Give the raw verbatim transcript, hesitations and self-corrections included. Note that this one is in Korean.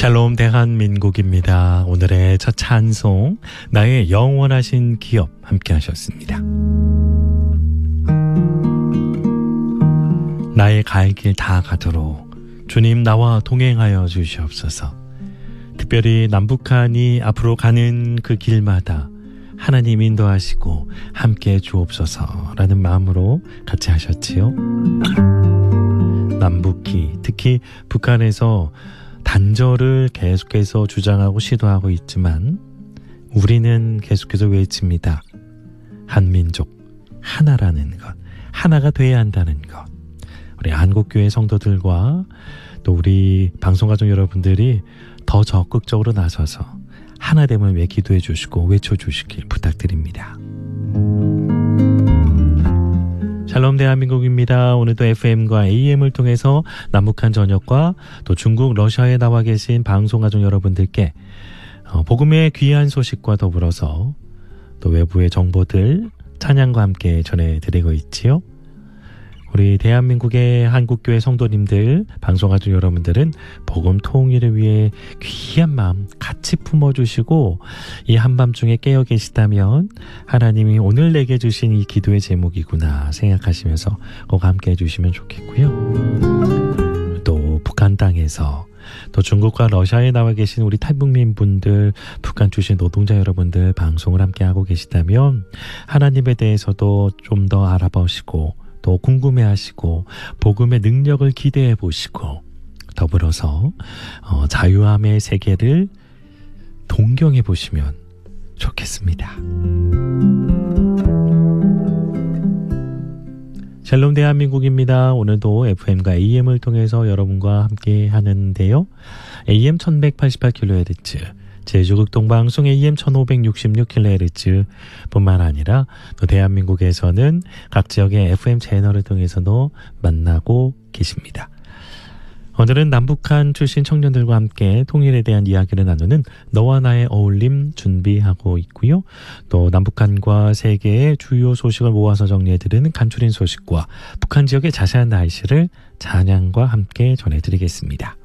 샬롬 대한민국입니다. 오늘의 첫 찬송 나의 영원하신 기업 함께 하셨습니다. 나의 갈 길 다 가도록 주님 나와 동행하여 주시옵소서. 특별히 남북한이 앞으로 가는 그 길마다 하나님 인도하시고 함께 주옵소서라는 마음으로 같이 하셨지요. 남북이 특히 북한에서 단절을 계속해서 주장하고 시도하고 있지만 우리는 계속해서 외칩니다. 한민족, 하나라는 것, 하나가 돼야 한다는 것. 우리 한국교회 성도들과 또 우리 방송가족 여러분들이 더 적극적으로 나서서 하나됨을 위해 기도해 주시고 외쳐주시길 부탁드립니다. 샬롬 대한민국입니다. 오늘도 에프엠과 에이엠을 통해서 남북한 전역과 또 중국, 러시아에 나와 계신 방송가족 여러분들께 복음의 귀한 소식과 더불어서 또 외부의 정보들 찬양과 함께 전해드리고 있지요. 우리 대한민국의 한국교회 성도님들, 방송가족 여러분들은 복음 통일을 위해 귀한 마음 같이 품어주시고 이 한밤중에 깨어 계시다면 하나님이 오늘 내게 주신 이 기도의 제목이구나 생각하시면서 꼭 함께 해주시면 좋겠고요. 또 북한 땅에서 또 중국과 러시아에 나와 계신 우리 탈북민 분들, 북한 출신 노동자 여러분들 방송을 함께 하고 계시다면 하나님에 대해서도 좀 더 알아보시고 또 궁금해하시고 복음의 능력을 기대해 보시고 더불어서 어, 자유함의 세계를 동경해 보시면 좋겠습니다. 샬롬 대한민국입니다. 오늘도 에프엠과 에이엠을 통해서 여러분과 함께 하는데요. 에이엠 천백팔십팔 킬로헤르츠, 제주극동방송 에이엠 천오백육십육 킬로헤르츠 뿐만 아니라 또 대한민국에서는 각 지역의 에프엠 채널을 통해서도 만나고 계십니다. 오늘은 남북한 출신 청년들과 함께 통일에 대한 이야기를 나누는 너와 나의 어울림 준비하고 있고요. 또 남북한과 세계의 주요 소식을 모아서 정리해드리는 간추린 소식과 북한 지역의 자세한 날씨를 찬양과 함께 전해드리겠습니다.